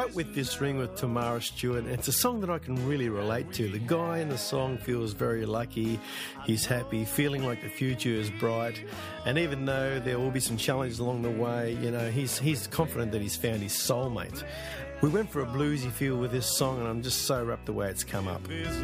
wrote With This Ring with Tamara Stewart, and it's a song that I can really relate to. The guy in the song feels very lucky, he's happy, feeling like the future is bright, and even though there will be some challenges along the way, you know, he's confident that he's found his soulmate. We went for a bluesy feel with this song, and I'm just so wrapped the way it's come up.